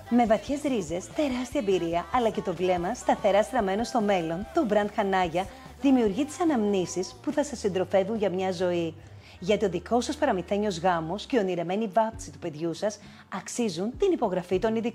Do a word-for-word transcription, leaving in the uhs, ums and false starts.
Με βαθιές ρίζες, τεράστια εμπειρία, αλλά και το βλέμμα σταθερά στραμμένο στο μέλλον, το brand Hanaya δημιουργεί τις αναμνήσεις που θα σας συντροφεύουν για μια ζωή. Γιατί ο δικός σας παραμυθένιος γάμος και η ονειρεμένη βάπτιση του παιδιού σας αξίζουν την υπογραφή των ειδικών.